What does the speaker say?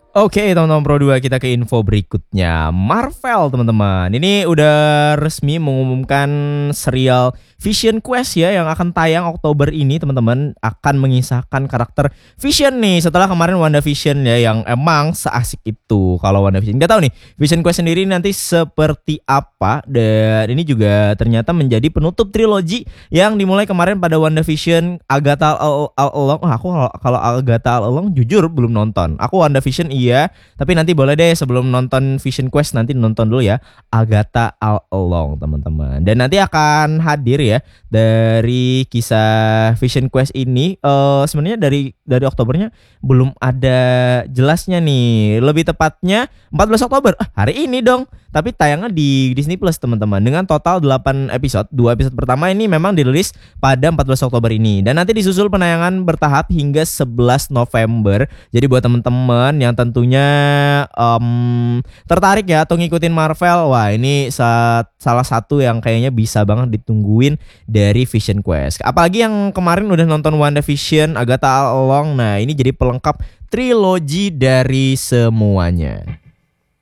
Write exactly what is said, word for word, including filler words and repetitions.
Oke teman-teman Pro dua, kita ke info berikutnya. Marvel teman-teman, ini udah resmi mengumumkan serial Vision Quest ya, yang akan tayang Oktober ini teman-teman. Akan mengisahkan karakter Vision nih setelah kemarin WandaVision ya, yang emang seasik itu. Kalau WandaVision, nggak tahu nih Vision Quest sendiri nanti seperti apa. Dan ini juga ternyata menjadi penutup trilogi yang dimulai kemarin pada WandaVision. Agatha All Along, oh, aku kalau kalau Agatha All Along jujur belum nonton. Aku WandaVision iya, tapi nanti boleh deh sebelum nonton Vision Quest nanti nonton dulu ya Agatha All Along teman-teman. Dan nanti akan hadir ya dari kisah Vision Quest ini. Uh, sebenarnya dari dari Oktobernya belum ada jelasnya nih. Lebih tepatnya empat belas Oktober. Ah, hari ini dong. Tapi tayangnya di Disney Plus teman-teman, dengan total delapan episode. Dua episode pertama ini memang dirilis pada empat belas Oktober ini, dan nanti disusul penayangan bertahap hingga sebelas November. Jadi buat teman-teman yang tentunya um, tertarik ya atau ngikutin Marvel, wah ini saat, salah satu yang kayaknya bisa banget ditungguin dari Vision Quest. Apalagi yang kemarin udah nonton WandaVision, Agatha All Along. Nah ini jadi pelengkap trilogi dari semuanya.